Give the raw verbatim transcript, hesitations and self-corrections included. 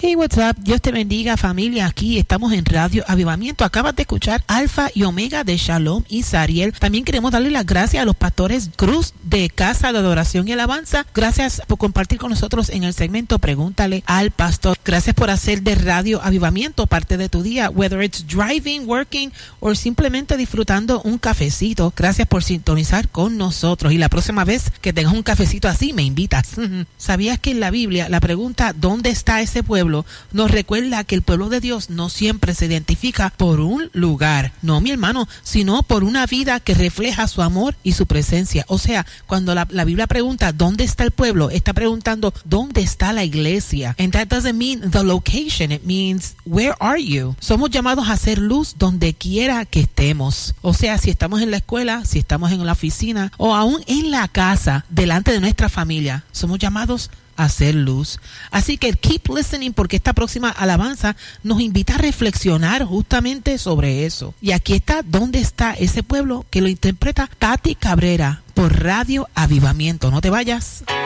Hey, what's up? Dios te bendiga, familia. Aquí estamos en Radio Avivamiento. Acabas de escuchar Alfa y Omega de Shalom y Sariel. También queremos darle las gracias a los pastores Cruz de Casa de Adoración y Alabanza. Gracias por compartir con nosotros en el segmento Pregúntale al Pastor. Gracias por hacer de Radio Avivamiento parte de tu día, whether it's driving, working o simplemente disfrutando un cafecito. Gracias por sintonizar con nosotros. Y la próxima vez que tengas un cafecito así, me invitas. ¿Sabías que en la Biblia la pregunta ¿dónde está ese pueblo? Nos recuerda que el pueblo de Dios no siempre se identifica por un lugar, no, mi hermano, sino por una vida que refleja su amor y su presencia. O sea, cuando la, la Biblia pregunta ¿dónde está el pueblo?, está preguntando ¿dónde está la iglesia? And that doesn't mean the location, it means where are you? Somos llamados a hacer luz donde quiera que estemos. O sea, si estamos en la escuela, si estamos en la oficina o aún en la casa, delante de nuestra familia, somos llamados hacer luz. Así que keep listening, porque esta próxima alabanza nos invita a reflexionar justamente sobre eso. Y aquí está ¿dónde está ese pueblo?, que lo interpreta Tati Cabrera por Radio Avivamiento. No te vayas.